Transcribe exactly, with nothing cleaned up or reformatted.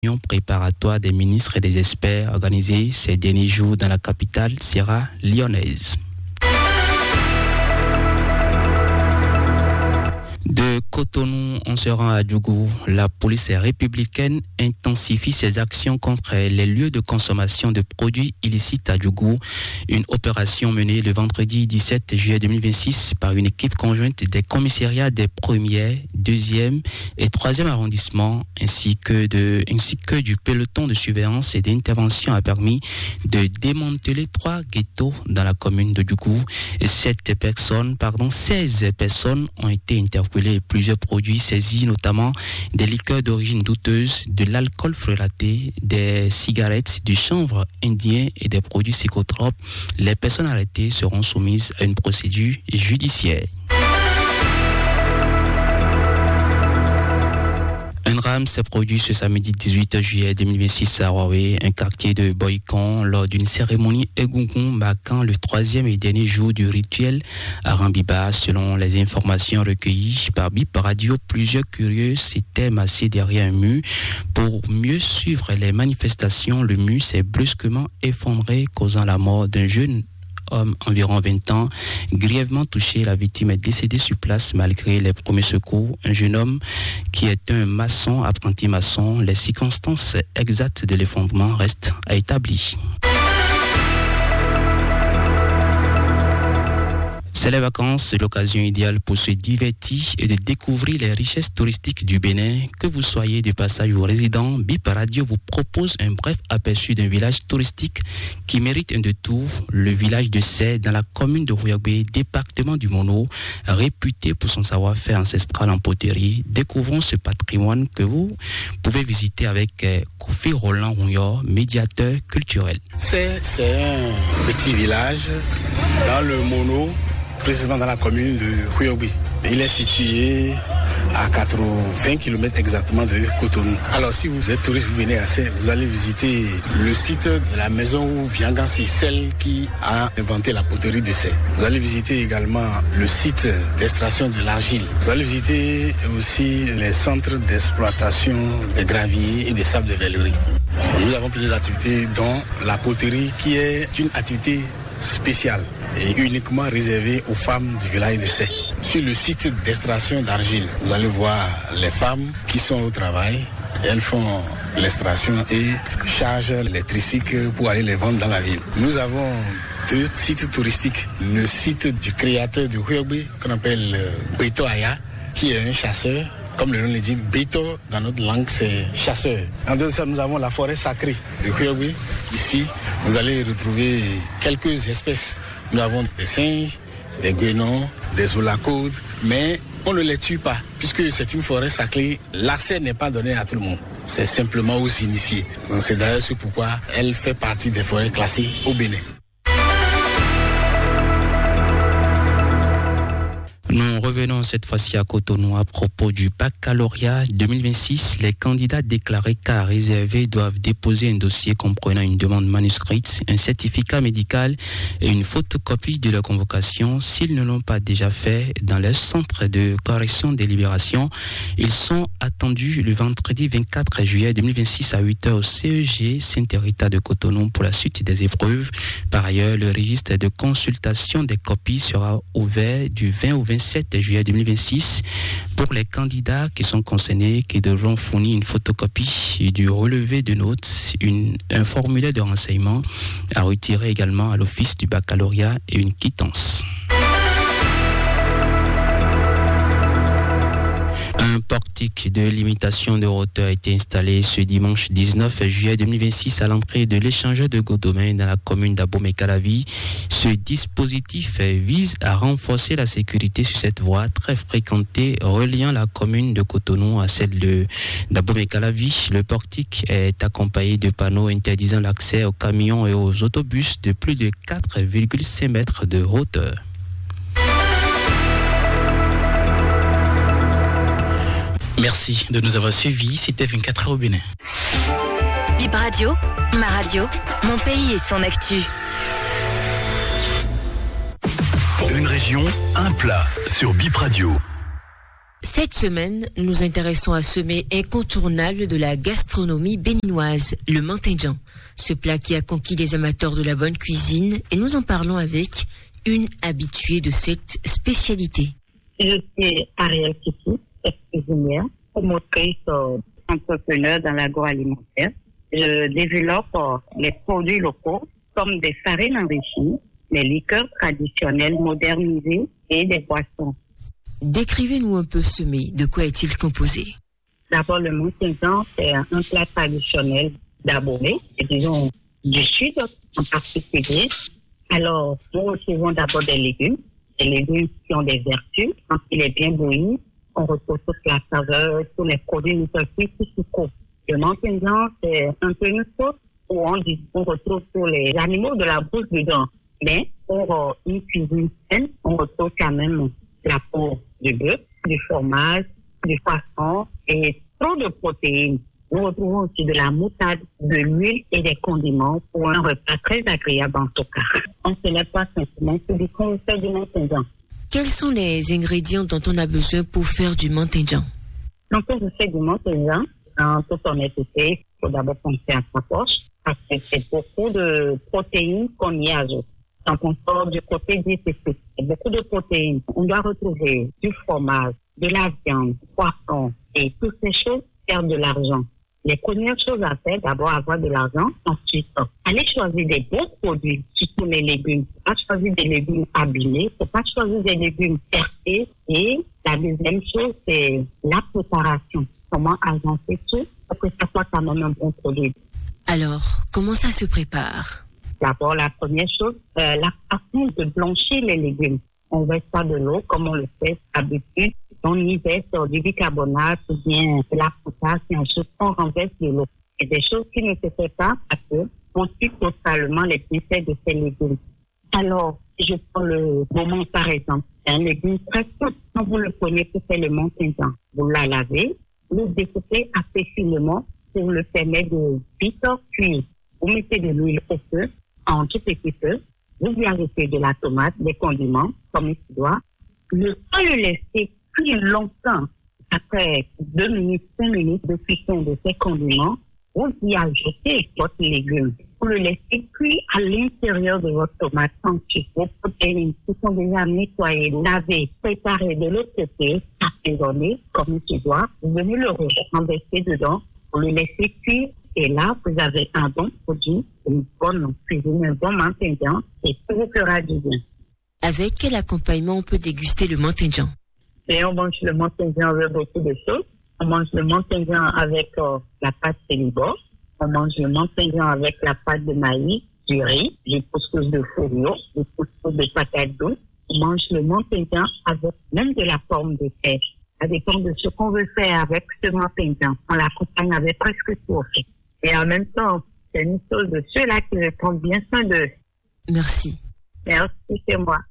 réunion préparatoire des ministres et des experts organisée ces derniers jours dans la capitale sierra-léonaise. De Cotonou, on se rend à Djougou. La police républicaine intensifie ses actions contre les lieux de consommation de produits illicites à Djougou. Une opération menée le vendredi dix-sept juillet deux mille vingt-six par une équipe conjointe des commissariats des premiers, deuxième et troisième arrondissements ainsi que, de, ainsi que du peloton de surveillance et d'intervention a permis de démanteler trois ghettos dans la commune de Djougou. Sept personnes, pardon, seize personnes ont été interpellées. Plusieurs produits saisis, notamment des liqueurs d'origine douteuse, de l'alcool frelaté, des cigarettes, du chanvre indien et des produits psychotropes. Les personnes arrêtées seront soumises à une procédure judiciaire. Un drame s'est produit ce samedi dix-huit juillet deux mille vingt-six à Huawei, un quartier de Boycon, lors d'une cérémonie Egungun marquant le troisième et dernier jour du rituel à Rambiba. Selon les informations recueillies par Bip Radio, plusieurs curieux s'étaient massés derrière un mur. Pour mieux suivre les manifestations, le mur s'est brusquement effondré, causant la mort d'un jeune homme environ vingt ans, grièvement touché. La victime est décédée sur place malgré les premiers secours. Un jeune homme qui est un maçon, apprenti maçon. Les circonstances exactes de l'effondrement restent à établir. C'est les vacances, c'est l'occasion idéale pour se divertir et de découvrir les richesses touristiques du Bénin. Que vous soyez de passage ou résident, Bip Radio vous propose un bref aperçu d'un village touristique qui mérite un détour, le village de Sé, dans la commune de Rouyagbé, département du Mono, réputé pour son savoir-faire ancestral en poterie. Découvrons ce patrimoine que vous pouvez visiter avec Kofi Roland Rouillard, médiateur culturel. Sé, c'est un petit village dans le Mono, précisément dans la commune de Rouyagbé. Il est situé à quatre-vingts kilomètres exactement de Cotonou. Alors si vous êtes touriste, vous venez à Sé, vous allez visiter le site de la maison Viangan, c'est celle qui a inventé la poterie de Sé. Vous allez visiter également le site d'extraction de l'argile. Vous allez visiter aussi les centres d'exploitation des graviers et des sables de vellerie. Nous avons plusieurs activités dont la poterie qui est une activité spéciale et uniquement réservée aux femmes du village de Sé. Sur le site d'extraction d'argile, vous allez voir les femmes qui sont au travail. Elles font l'extraction et chargent les tricycles pour aller les vendre dans la ville. Nous avons deux sites touristiques. Le site du créateur de Rouyagbé, qu'on appelle Beto Aya, qui est un chasseur. Comme le nom le dit, Beto, dans notre langue, c'est chasseur. En dehors de ça, nous avons la forêt sacrée de Rouyagbé. Ici, vous allez retrouver quelques espèces. Nous avons des singes, des guénons, des oulacaudes, mais on ne les tue pas, puisque c'est une forêt sacrée. L'accès n'est pas donné à tout le monde. C'est simplement aux initiés. Donc c'est d'ailleurs ce pourquoi elle fait partie des forêts classées au Bénin. Nous revenons cette fois-ci à Cotonou à propos du baccalauréat deux mille vingt-six. Les candidats déclarés cas réservés doivent déposer un dossier comprenant une demande manuscrite, un certificat médical et une photocopie de leur convocation. S'ils ne l'ont pas déjà fait dans leur centre de correction des libérations, ils sont attendus le vendredi vingt-quatre juillet deux mille vingt-six à huit heures au C E G Saint-Rita de Cotonou pour la suite des épreuves. Par ailleurs, le registre de consultation des copies sera ouvert du vingt au vingt-sept juillet deux mille vingt-six pour les candidats qui sont concernés, qui devront fournir une photocopie du relevé de notes, une, un formulaire de renseignement à retirer également à l'office du baccalauréat et une quittance. Un portique de limitation de hauteur a été installé ce dimanche dix-neuf juillet deux mille vingt-six à l'entrée de l'échangeur de Godomain dans la commune d'Abomey-Calavi. Ce dispositif vise à renforcer la sécurité sur cette voie très fréquentée reliant la commune de Cotonou à celle de d'Abomey-Calavi. Le portique est accompagné de panneaux interdisant l'accès aux camions et aux autobus de plus de quatre virgule cinq mètres de hauteur. Merci de nous avoir suivis. C'était vingt-quatre heures au Bénin. Bip Radio, ma radio, mon pays et son actu. Une région, un plat sur Bip Radio. Cette semaine, nous nous intéressons à ce mets incontournable de la gastronomie béninoise, le mantindian. Ce plat qui a conquis les amateurs de la bonne cuisine, et nous en parlons avec une habituée de cette spécialité. Je suis Ariel Kiki, cuisinière, promotrice, entrepreneur dans l'agroalimentaire. Je développe les produits locaux comme des farines enrichies, les liqueurs traditionnelles modernisées et des boissons. Décrivez-nous un peu ce mets. De quoi est-il composé? D'abord, le mantindian, c'est un plat traditionnel d'Abomey, et disons du sud en particulier. Alors, nous recevons d'abord des légumes, des légumes qui ont des vertus. Quand il est bien bouilli, on retrouve toute la saveur, tous les produits nutritifs qui coupent. Le mantindian, c'est un peu une sauce où on, dit, on retrouve tous les animaux de la bouche dedans. Mais pour une cuisine saine, on retrouve quand même la peau du bœuf, du fromage, du poisson et trop de protéines. Nous retrouvons aussi de la moutarde, de l'huile et des condiments pour un repas très agréable en tout cas. On ne se pas simplement sur du fait du mantindian. Quels sont les ingrédients dont on a besoin pour faire du mantindian? Donc, quand je fais du mantindian, en toute honnêteté, il faut d'abord penser à sa poche parce que c'est beaucoup de protéines qu'on y ajoute. Quand on sort du côté diététique, il y a beaucoup de protéines. On doit retrouver du fromage, de la viande, du poisson et toutes ces choses perdent de l'argent. Les premières choses à faire, d'abord avoir de l'argent, ensuite aller choisir des bons produits, surtout les légumes. Il ne faut pas choisir des légumes abîmés, il ne faut pas choisir des légumes percés. Et la deuxième chose, c'est la préparation. Comment agencer tout pour que ça soit quand même un bon produit. Alors, comment ça se prépare? D'abord, la première chose, euh, la façon de blanchir les légumes. On verse pas de l'eau comme on le fait d'habitude. On y verse du bicarbonate ou bien de la potasse et ensuite on renverse de l'eau. Et des choses qui ne se font pas parce qu'on tue totalement les bienfaits de ces légumes. Alors, je prends le moment par exemple. C'est un légume très simple. Quand vous le prenez pour faire le mantindian, vous la lavez, vous le découpez assez finement pour le permettre de vite cuire. Vous mettez de l'huile au feu, en tout petit peu. Vous y ajoutez de la tomate, des condiments, comme il se doit. Le temps le laisser cuire longtemps. Après deux minutes, cinq minutes de cuisson de ces condiments, vous y ajoutez votre légume. Vous le laissez cuire à l'intérieur de votre tomate ensuite. Vos protéines qui sont déjà nettoyées, lavées, préparées de l'autre côté, assaisonnées, comme il se doit. Vous venez le renverser dedans, vous le laissez cuire. Et là, vous avez un bon produit, une bonne cuisine, un bon mantindian, et tout vous fera du bien. Avec quel accompagnement on peut déguster le mantindian? Et on mange le mantindian avec beaucoup de choses. On mange le mantindian avec euh, la pâte célibor. On mange le mantindian avec la pâte de maïs, du riz, du couscous de fourreau, du couscous de patate douce. On mange le mantindian avec même de la pomme de terre. Ça dépend de ce qu'on veut faire avec ce mantindian. On l'accompagne avec presque tout. Et en même temps, c'est une chose de ceux-là qui veulent prendre bien soin d'eux. Merci. Merci, c'est moi.